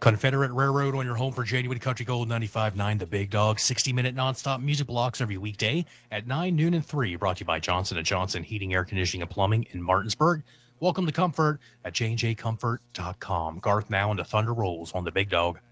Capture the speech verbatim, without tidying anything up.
Confederate Railroad on your home for January Country Gold ninety-five point nine The Big Dog. sixty minute nonstop music blocks every weekday at nine, noon, and three. Brought to you by Johnson and Johnson Heating, Air Conditioning, and Plumbing in Martinsburg. Welcome to Comfort at J and J Comfort dot com. Garth now into Thunder Rolls on The Big Dog.